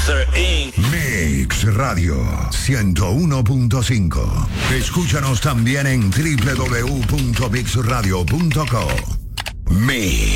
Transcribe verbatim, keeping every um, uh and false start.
Master incorporated. Mix Radio ciento uno punto cinco. Escúchanos también en doble u doble u doble u punto mix radio punto co. Mix.